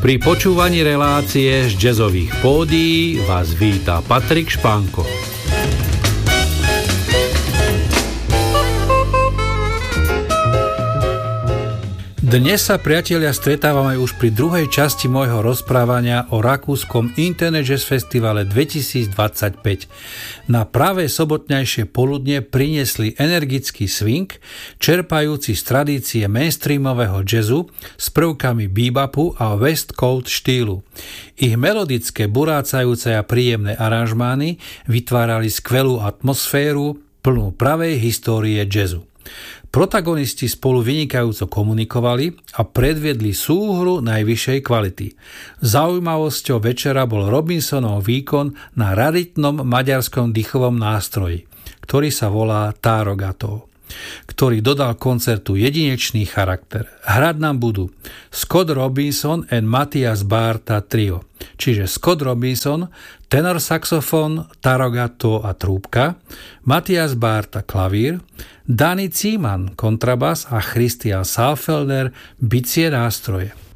Pri počúvaní relácie z jazzových pódií vás víta Patrik Špánko. Dnes sa, priatelia, stretávame už pri druhej časti môjho rozprávania o rakúskom Internet Jazz Festivale 2025. Na práve sobotnejšie poludne priniesli energický swing, čerpajúci z tradície mainstreamového jazzu s prvkami bebopu a West Coast štýlu. Ich melodické, burácajúce a príjemné aranžmány vytvárali skvelú atmosféru, plnú pravej histórie jazzu. Protagonisti spolu vynikajúco komunikovali a predviedli súhru najvyššej kvality. Zaujímavosťou večera bol Robinsonov výkon na raritnom maďarskom dýchovom nástroji, ktorý sa volá Tárogató, ktorý dodal koncertu jedinečný charakter. Hrať nám budú Scott Robinson and Matthias Bárta trio, čiže Scott Robinson, tenor saxofón, tarogató a trúbka, Matthias Bárta klavír, Dani Címan kontrabas a Christian Saalfelder bicie nástroje.